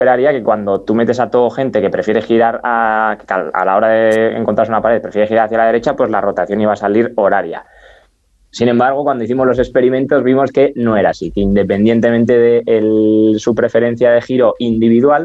esperaría que cuando tú metes a todo gente que prefiere girar a la hora de encontrarse una pared, prefiere girar hacia la derecha, pues la rotación iba a salir horaria. Sin embargo, cuando hicimos los experimentos vimos que no era así, que independientemente de su preferencia de giro individual,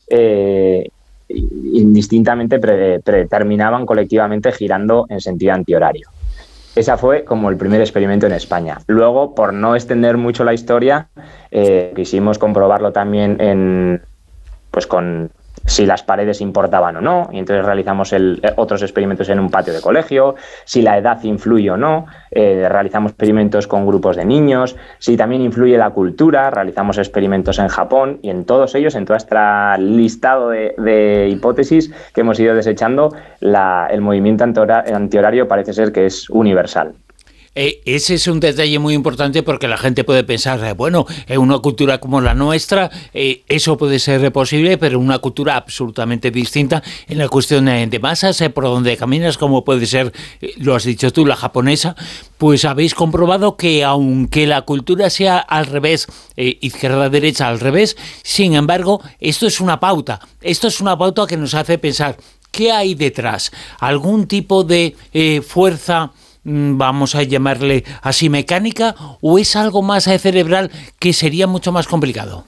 indistintamente terminaban colectivamente girando en sentido antihorario. Ese fue como el primer experimento en España. Luego, por no extender mucho la historia, quisimos comprobarlo también con si las paredes importaban o no, y entonces realizamos otros experimentos en un patio de colegio, si la edad influye o no, realizamos experimentos con grupos de niños, si también influye la cultura, realizamos experimentos en Japón, y en todos ellos, en todo este listado de hipótesis que hemos ido desechando, el movimiento antihorario parece ser que es universal. Ese es un detalle muy importante porque la gente puede pensar, bueno, en una cultura como la nuestra, eso puede ser posible, pero en una cultura absolutamente distinta, en la cuestión de masas, por donde caminas, como puede ser, lo has dicho tú, la japonesa, pues habéis comprobado que aunque la cultura sea al revés, izquierda-derecha al revés, sin embargo, esto es una pauta que nos hace pensar, ¿qué hay detrás? ¿Algún tipo de fuerza, vamos a llamarle así, mecánica, o es algo más cerebral que sería mucho más complicado?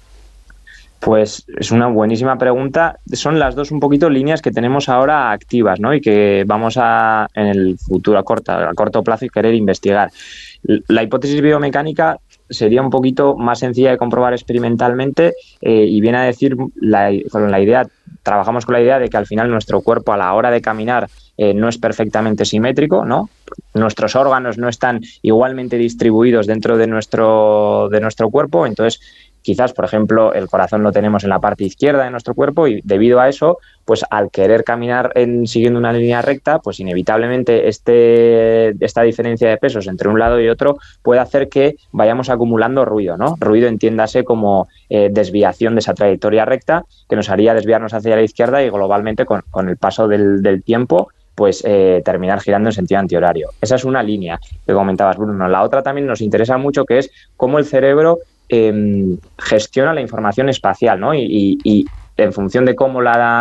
Pues es una buenísima pregunta. Son las dos un poquito líneas que tenemos ahora activas, ¿no? Y que vamos en el futuro a corto plazo y querer investigar. La hipótesis biomecánica sería un poquito más sencilla de comprobar experimentalmente y viene a decir trabajamos con la idea de que al final nuestro cuerpo a la hora de caminar no es perfectamente simétrico, ¿no? Nuestros órganos no están igualmente distribuidos dentro de nuestro cuerpo, entonces quizás, por ejemplo, el corazón lo tenemos en la parte izquierda de nuestro cuerpo y debido a eso, pues al querer caminar siguiendo una línea recta, pues inevitablemente esta diferencia de pesos entre un lado y otro puede hacer que vayamos acumulando ruido, ¿no? Ruido, entiéndase como desviación de esa trayectoria recta que nos haría desviarnos hacia la izquierda y globalmente con el paso del tiempo pues terminar girando en sentido antihorario. Esa es una línea que comentabas, Bruno. La otra también nos interesa mucho, que es cómo el cerebro gestiona la información espacial, ¿no? Y en función de cómo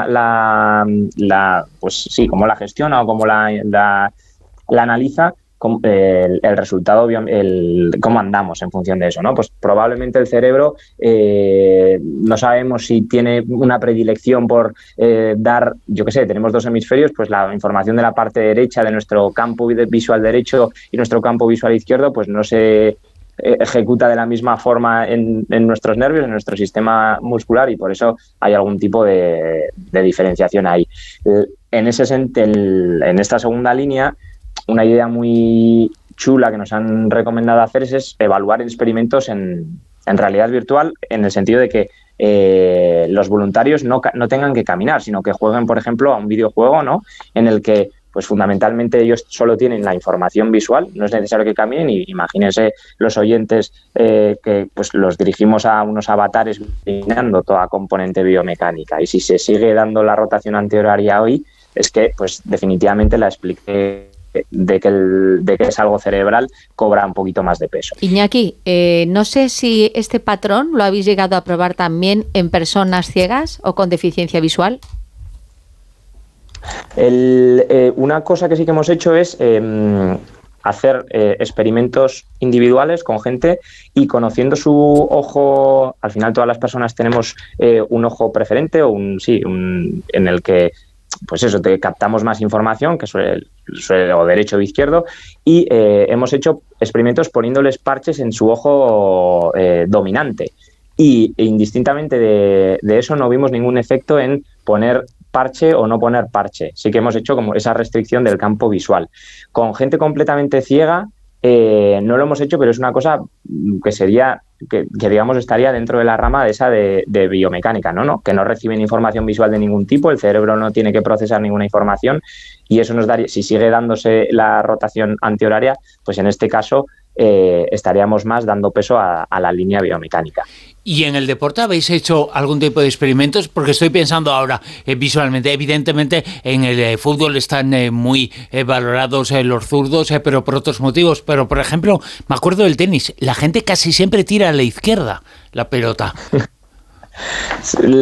cómo la gestiona o cómo la analiza, el resultado, cómo andamos en función de eso, ¿no? Pues probablemente el cerebro no sabemos si tiene una predilección por tenemos dos hemisferios, pues la información de la parte derecha de nuestro campo visual derecho y nuestro campo visual izquierdo, pues no se ejecuta de la misma forma en nuestros nervios, en nuestro sistema muscular, y por eso hay algún tipo de diferenciación ahí. En esta segunda línea, una idea muy chula que nos han recomendado hacer es evaluar experimentos en realidad virtual, en el sentido de que los voluntarios no tengan que caminar, sino que jueguen, por ejemplo, a un videojuego, ¿no? En el que pues fundamentalmente ellos solo tienen la información visual, no es necesario que caminen, y imagínense los oyentes que pues los dirigimos a unos avatares eliminando toda componente biomecánica, y si se sigue dando la rotación antihoraria hoy, es que pues definitivamente la expliqué de que es algo cerebral, cobra un poquito más de peso. Iñaki, no sé si este patrón lo habéis llegado a probar también en personas ciegas o con deficiencia visual. Una cosa que sí que hemos hecho es hacer experimentos individuales con gente y conociendo su ojo. Al final todas las personas tenemos un ojo preferente o en el que pues eso, te captamos más información, que suele o derecho o izquierdo, y hemos hecho experimentos poniéndoles parches en su ojo dominante, y indistintamente de eso no vimos ningún efecto en poner parche o no poner parche. Sí que hemos hecho como esa restricción del campo visual. Con gente completamente ciega no lo hemos hecho, pero es una cosa que sería que digamos estaría dentro de la rama de esa de biomecánica, ¿no? Que no reciben información visual de ningún tipo, el cerebro no tiene que procesar ninguna información, y eso nos daría, si sigue dándose la rotación antihoraria, pues en este caso estaríamos más dando peso a la línea biomecánica. ¿Y en el deporte habéis hecho algún tipo de experimentos? Porque estoy pensando ahora visualmente. Evidentemente en el fútbol están muy valorados los zurdos, pero por otros motivos. Pero, por ejemplo, me acuerdo del tenis. La gente casi siempre tira a la izquierda la pelota.